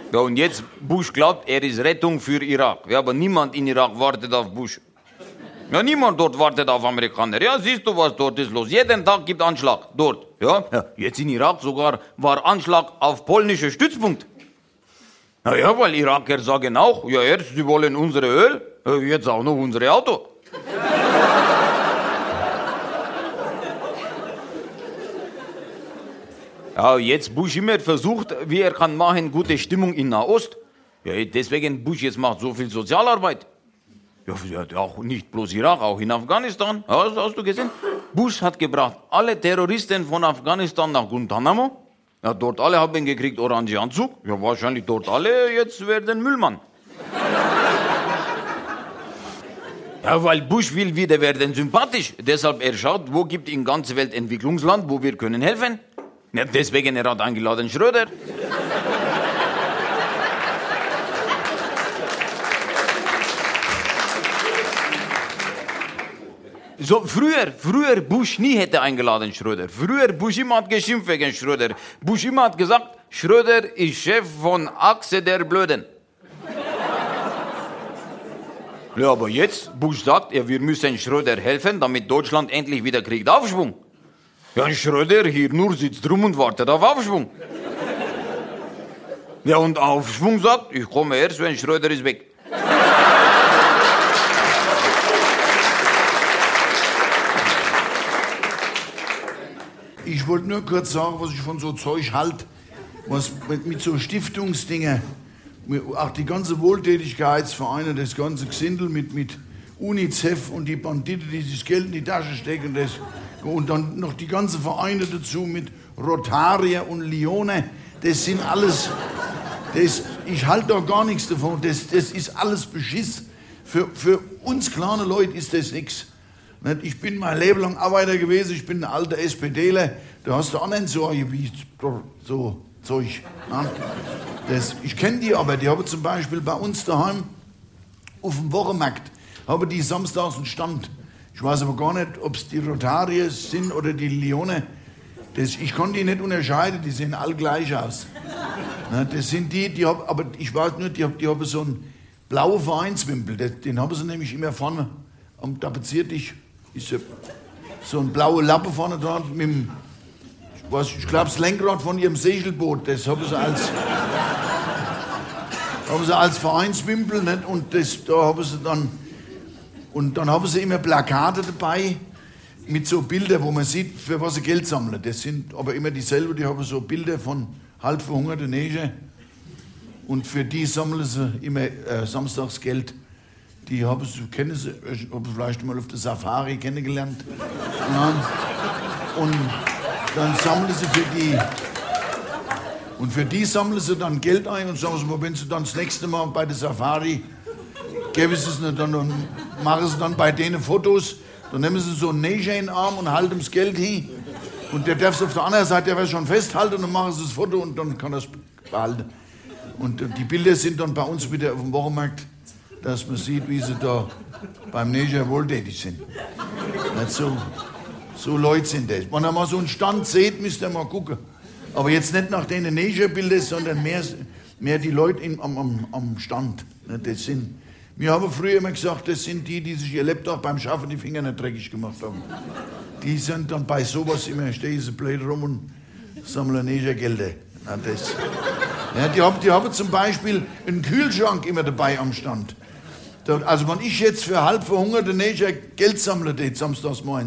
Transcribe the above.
Ja, und jetzt, Bush glaubt, er ist Rettung für Irak. Ja, aber niemand in Irak wartet auf Bush. Ja, niemand dort wartet auf Amerikaner. Ja, siehst du, was dort ist los. Jeden Tag gibt Anschlag dort. Ja, jetzt in Irak sogar war Anschlag auf polnische Stützpunkt. Na ja, weil Iraker sagen auch, ja, erst sie wollen unsere Öl, jetzt auch noch unsere Auto. Ja, jetzt Bush immer versucht, wie er kann machen, gute Stimmung in Nahost. Ja, deswegen Bush jetzt macht so viel Sozialarbeit. Ja, auch nicht bloß Irak, auch in Afghanistan. Ja, das hast du gesehen? Bush hat gebracht alle Terroristen von Afghanistan nach Guantanamo. Ja, dort alle haben gekriegt orange Anzug. Ja, wahrscheinlich dort alle jetzt werden Müllmann. Ja, weil Bush will wieder werden sympathisch. Deshalb er schaut, wo gibt in ganzer Welt Entwicklungsland, wo wir können helfen. Ja, deswegen er hat eingeladen Schröder. So, früher Bush nie hätte eingeladen Schröder. Früher Bush immer hat geschimpft wegen Schröder. Bush immer hat gesagt, Schröder ist Chef von Achse der Blöden. Ja, aber jetzt, Bush sagt, ja, wir müssen Schröder helfen, damit Deutschland endlich wieder kriegt Aufschwung. Ja, Schröder hier nur sitzt rum und wartet auf Aufschwung. Ja, und Aufschwung sagt, ich komme erst, wenn Schröder ist weg. Ich wollte nur kurz sagen, was ich von so Zeug halte, was mit so Stiftungsdingen, auch die ganze Wohltätigkeitsvereine, das ganze Gesindel mit UNICEF und die Banditen, die sich Geld in die Tasche stecken, und dann noch die ganzen Vereine dazu mit Rotarier und Lione, das sind alles, ich halte da gar nichts davon, das ist alles Beschiss. Für uns kleine Leute ist das nichts. Ich bin mein Leben lang Arbeiter gewesen, ich bin ein alter SPDler, da hast du auch nicht so Zeug. Ne? Ich kenne die aber, die haben zum Beispiel bei uns daheim auf dem Wochenmarkt, haben die samstags einen Stand. Ich weiß aber gar nicht, ob es die Rotarier sind oder die Lione. Ich kann die nicht unterscheiden, die sehen alle gleich aus. Ne? Das sind die haben, aber ich weiß nur, die haben so einen blauen Vereinswimpel, den haben sie nämlich immer vorne am Tapeziertisch. Ist so ein blauer Lappe vorne dran mit dem, ich glaube, das Lenkrad von ihrem Segelboot, das haben sie als Vereinswimpel, nicht? Und da haben sie dann, und dann haben sie immer Plakate dabei mit so Bildern, wo man sieht, für was sie Geld sammeln. Das sind aber immer dieselben, die haben so Bilder von halb verhungerten Neger und für die sammeln sie immer samstags Geld. Die kennen sie, habe vielleicht mal auf der Safari kennengelernt. Ja. Und dann sammeln sie für die sammeln sie dann Geld ein und sagen sie mal, wenn sie dann das nächste Mal bei der Safari geben sie es dann und machen sie dann bei denen Fotos, dann nehmen sie so einen Neger in den Arm und halten das Geld hin. Und der darf es auf der anderen Seite der schon festhalten und dann machen sie das Foto und dann kann er es behalten. Und die Bilder sind dann bei uns wieder auf dem Wochenmarkt, dass man sieht, wie sie da beim Neger wohltätig sind. So Leute sind das. Wenn ihr mal so einen Stand seht, müsst ihr mal gucken. Aber jetzt nicht nach den Negerbildern, sondern mehr die Leute am Stand. Wir haben früher immer gesagt, das sind die sich ihr Lebtag beim Schaffen die Finger nicht dreckig gemacht haben. Die sind dann bei sowas immer, stehen sie blöd rum und sammeln Negergelder. Die haben zum Beispiel einen Kühlschrank immer dabei am Stand. Also wenn ich jetzt für halb verhungerte Neger Geld sammle, samstags morgens,